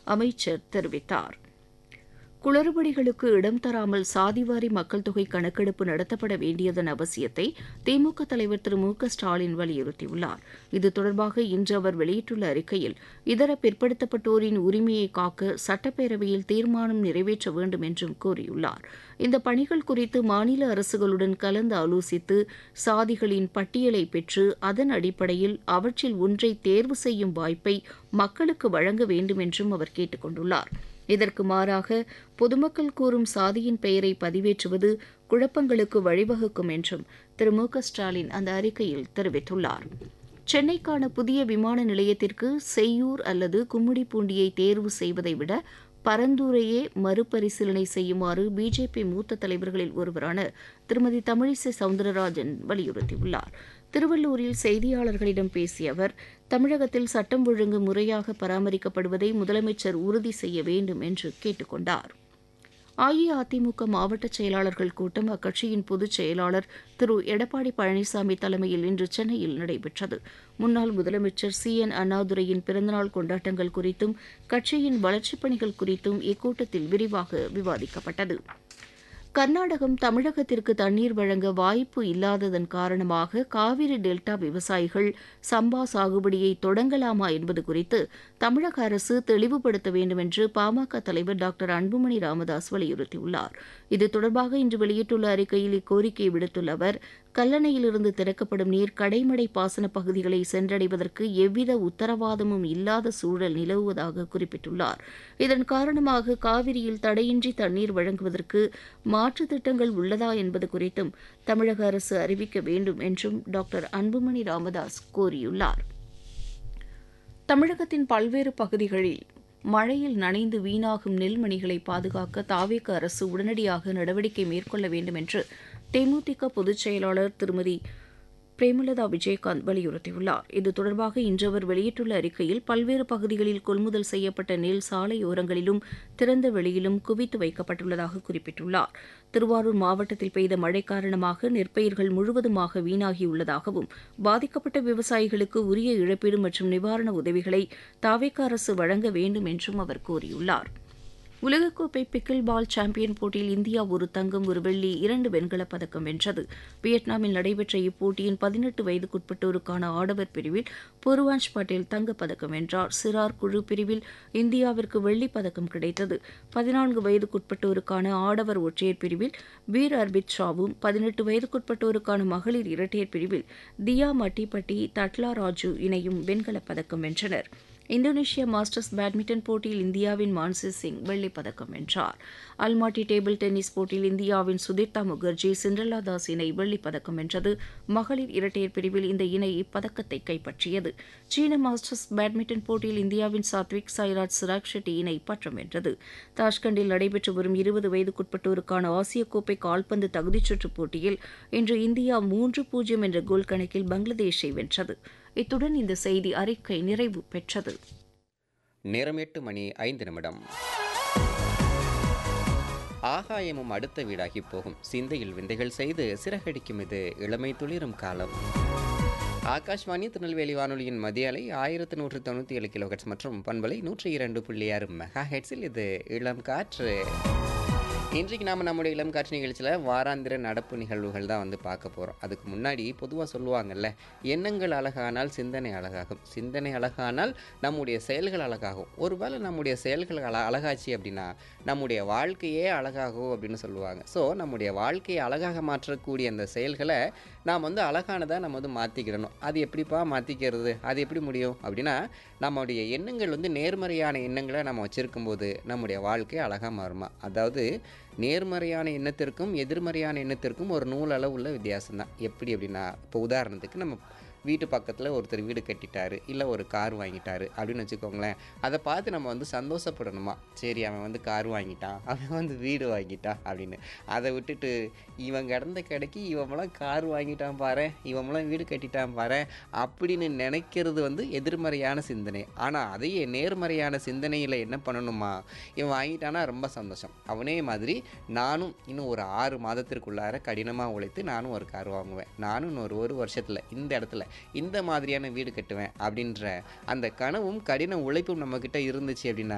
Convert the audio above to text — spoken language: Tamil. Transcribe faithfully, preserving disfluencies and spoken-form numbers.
அமைச்சர் தெரிவித்தார். குளறுபடிகளுக்கு இடம் தராமல் சாதிவாரி மக்கள் தொகை கணக்கெடுப்பு நடத்தப்பட வேண்டியதன் அவசியத்தை திமுக தலைவர் திரு மு க ஸ்டாலின் வலியுறுத்தியுள்ளார். இது தொடர்பாக இன்று அவர் வெளியிட்டுள்ள அறிக்கையில், இதர பிற்படுத்தப்பட்டோரின் உரிமையை காக்க சட்டப்பேரவையில் தீர்மானம் நிறைவேற்ற வேண்டும் என்றும் கூறியுள்ளார். இந்த பணிகள் குறித்து மாநில அரசுகளுடன் கலந்து ஆலோசித்து சாதிகளின் பட்டியலை பெற்று அதன் அடிப்படையில் அவற்றில் ஒன்றை தேர்வு செய்யும் வாய்ப்பை மக்களுக்கு வழங்க வேண்டும் என்றும் அவர் கேட்டுக் கொண்டுள்ளார். இதற்கு மாறாக பொதுமக்கள் கூறும் சாதியின் பெயரை பதிவேற்றுவது குழப்பங்களுக்கு வழிவகுக்கும் என்றும் திரு மு க ஸ்டாலின் அந்த அறிக்கையில் தெரிவித்துள்ளார். சென்னைக்கான புதிய விமான நிலையத்திற்கு செய்யூர் அல்லது கும்மிடிப்பூண்டியை தேர்வு செய்வதை விட பரந்தூரையே மறுபரிசீலனை செய்யுமாறு பிஜேபி மூத்த தலைவர்களில் ஒருவரான திருமதி தமிழிசை சவுந்தரராஜன் வலியுறுத்தியுள்ளார். திருவள்ளூரில் செய்தியாளர்களிடம் பேசிய அவர், தமிழகத்தில் சட்டம் ஒழுங்கு முறையாக பராமரிக்கப்படுவதை முதலமைச்சர் உறுதி செய்ய வேண்டும் என்று கேட்டுக் கொண்டார். அஇஅதிமுக மாவட்ட செயலாளர்கள் கூட்டம் அக்கட்சியின் பொதுச் செயலாளர் திரு எடப்பாடி பழனிசாமி தலைமையில் இன்று சென்னையில் நடைபெற்றது. முன்னாள் முதலமைச்சர் சி என் அண்ணாதுரையின் பிறந்தநாள் கொண்டாட்டங்கள் குறித்தும் கட்சியின் வளர்ச்சிப் பணிகள் குறித்தும் இக்கூட்டத்தில் விரிவாக விவாதிக்கப்பட்டது. கர்நாடகம் தமிழகத்திற்கு தண்ணீர் வழங்க வாய்ப்பு இல்லாததன் காரணமாக காவிரி டெல்டா விவசாயிகள் சம்பா சாகுபடியை தொடங்கலாமா என்பது குறித்து தமிழக அரசு தெளிவுபடுத்த வேண்டும் என்று பாமக தலைவர் டாக்டர் அன்புமணி ராமதாஸ் வலியுறுத்தியுள்ளார். இது தொடர்பாக இன்று வெளியிட்டுள்ள அறிக்கையில் இக்கோரிக்கையை விடுத்துள்ள அவர், கல்லணையிலிருந்து திறக்கப்படும் நீர் கடைமடை பாசன பகுதிகளை சென்றடைவதற்கு எவ்வித உத்தரவாதமும் இல்லாத சூழல் நிலவுவதாக குறிப்பிட்டுள்ளார். இதன் காரணமாக காவிரியில் தடையின்றி தண்ணீர் வழங்குவதற்கு மாற்று திட்டங்கள் உள்ளதா என்பது குறித்தும் தமிழக அரசு அறிவிக்க வேண்டும் என்றும் டாக்டர் அன்புமணி ராமதாஸ் கோரியுள்ளார். தமிழகத்தின் பல்வேறு பகுதிகளில் மழையில் நனைந்து வீணாகும் நெல்மணிகளை பாதுகாக்க தாவேக அரசு உடனடியாக நடவடிக்கை மேற்கொள்ள வேண்டும் என்று தேமுதிக பொதுச் செயலாளர் திருமதி பிரேமலதா விஜயகாந்த் வலியுறுத்தியுள்ளார். இது தொடர்பாக இன்று அவர் வெளியிட்டுள்ள அறிக்கையில், பல்வேறு பகுதிகளில் கொள்முதல் செய்யப்பட்ட நெல் சாலையோரங்களிலும் திறந்த வெளியிலும் குவித்து வைக்கப்பட்டுள்ளதாக குறிப்பிட்டுள்ளார். திருவாரூர் மாவட்டத்தில் பெய்த மழை காரணமாக நெற்பயிர்கள் முழுவதுமாக வீணாகியுள்ளதாகவும், பாதிக்கப்பட்ட விவசாயிகளுக்கு உரிய இழப்பீடு மற்றும் நிவாரண உதவிகளை தாவேக அரசு வழங்க வேண்டும் என்றும் அவர் கூறியுள்ளார். உலகக்கோப்பை பிக்கில் பால் சாம்பியன் போட்டியில் இந்தியா ஒரு தங்கம், ஒரு வெள்ளி, இரண்டு வெண்கலப் பதக்கம் வென்றது. வியட்நாமில் நடைபெற்ற இப்போட்டியின் பதினெட்டு வயதுக்குட்பட்டோருக்கான ஆடவர் பிரிவில் பூர்வாஞ்ச் பட்டேல் தங்கப்பதக்கம் வென்றார். சிறார் குழு பிரிவில் இந்தியாவிற்கு வெள்ளிப் பதக்கம் கிடைத்தது. பதினான்கு வயதுக்குட்பட்டோருக்கான ஆடவர் ஒற்றையர் பிரிவில் வீர் அர்பித் ஷாவும், பதினெட்டு வயதுக்குட்பட்டோருக்கான மகளிர் இரட்டையர் பிரிவில் தியா மட்டிப்பட்டி, தட்லா ராஜு இணையும் வெண்கலப் பதக்கம் வென்றனர். இந்தோனேஷியா மாஸ்டர்ஸ் பேட்மிண்டன் போட்டியில் இந்தியாவின் மான்சி சிங் வெள்ளிப் பதக்கம் வென்றார். அல்மாட்டி டேபிள் டென்னிஸ் போட்டியில் இந்தியாவின் சுதீர்த்தா முகர்ஜி, சிண்ட்ரெல்லா தாஸ் இணை வெள்ளிப் பதக்கம் வென்றது. மகளிர் இரட்டையர் பிரிவில் இந்த இணை இப்பதக்கத்தை கைப்பற்றியது. சீன மாஸ்டர்ஸ் பேட்மிண்டன் போட்டியில் இந்தியாவின் சாத்விக் சாய்ராஜ் சிராக் ஷெட்டி இணை பட்டம் வென்றது. தாஷ்கண்டில் நடைபெற்று வரும் இருபது வயதுக்குட்பட்டோருக்கான ஆசிய கோப்பை கால்பந்து தகுதிச்சுற்றுப் போட்டியில் இன்று இந்தியா மூன்று பூஜ்ஜியம் என்ற கோல் கணக்கில் பங்களாதேஷை வென்றது. இத்துடன் இந்த செய்தி அறிக்கை நிறைவு பெற்றது. நேரம் எட்டு மணி ஐந்து நிமிடம். ஆகாயமும் அடுத்த வீடாகி போகும், சிந்தையில் விந்தைகள் செய்து சிறகடிக்கும் இது இளமை துளிரும் காலம். ஆகாஷ்வாணி திருநெல்வேலி வானொலியின் மதிய அலை ஆயிரத்து நூற்று தொண்ணூற்றி ஏழு கிலோஹெட்ஸ் மற்றும் பண்பலை நூற்றி இரண்டு புள்ளி ஆறு மெகா ஹெட்ஸில் இது இளம் காற்று. இன்றைக்கு நாம் நம்முடைய இளம் காட்சி நிகழ்ச்சியில் வாராந்திர நடப்பு நிகழ்வுகள் தான் வந்து பார்க்க போகிறோம். அதுக்கு முன்னாடி பொதுவாக சொல்லுவாங்கல்ல, எண்ணங்கள் அழகானால் சிந்தனை அழகாகும், சிந்தனை அழகானால் நம்முடைய செயல்கள் அழகாகும். ஒருவேளை நம்முடைய செயல்கள் அழ அழகாச்சு அப்படின்னா நம்முடைய வாழ்க்கையே அழகாகும் அப்படின்னு சொல்லுவாங்க. ஸோ நம்முடைய வாழ்க்கையை அழகாக மாற்றக்கூடிய அந்த செயல்களை நாம் வந்து அழகானதாக நம்ம வந்து மாற்றிக்கிடணும். அது எப்படிப்பா மாற்றிக்கிறது, அது எப்படி முடியும் அப்படின்னா, நம்முடைய எண்ணங்கள் வந்து நேர்மறையான எண்ணங்களை நம்ம வச்சுருக்கும்போது நம்முடைய வாழ்க்கை அழகாக மாறுமா. அதாவது நேர்மறையான எண்ணத்திற்கும் எதிர்மறையான எண்ணத்திற்கும் ஒரு நூல் அளவு உள்ள வித்தியாசம் தான். எப்படி அப்படின்னா, இப்போ உதாரணத்துக்கு நம்ம வீட்டு பக்கத்தில் ஒருத்தர் வீடு கட்டிட்டாரு, இல்லை ஒரு கார் வாங்கிட்டாரு அப்படின்னு வச்சுக்கோங்களேன். அதை பார்த்து நம்ம வந்து சந்தோஷப்படணுமா, சரி அவன் வந்து கார் வாங்கிட்டான், அவன் வந்து வீடு வாங்கிட்டான் அப்படின்னு. அதை விட்டுட்டு இவன் கிடந்த கடைக்கு இவமெல்லாம் கார் வாங்கிட்டான் பாரு, இவமெல்லாம் வீடு கட்டிட்டான் பாரு அப்படின்னு நினைக்கிறது வந்து எதிர்மறையான சிந்தனை. ஆனால் அதையே நேர்மறையான சிந்தனையில் என்ன பண்ணணுமா, இவன் வாங்கிட்டானா ரொம்ப சந்தோஷம், அவனே மாதிரி நானும் இன்னும் ஒரு ஆறு மாதத்திற்குள்ளார கடினமாக உழைத்து நானும் ஒரு கார் வாங்குவேன், நானும் இன்னொரு ஒரு வருஷத்தில் இந்த இடத்துல இந்த மாதிரியான வீடு கட்டுவேன் அப்படின்ற அந்த கனவும் கடின உழைப்பும் நம்மக்கிட்ட இருந்துச்சு அப்படின்னா